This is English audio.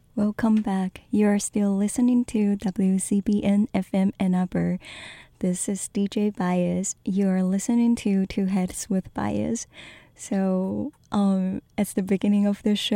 Welcome back. You're still listening to WCBN FM Ann Arbor. This is DJ Bias. You're listening to Two Heads with Bias. So, at the beginning of the show,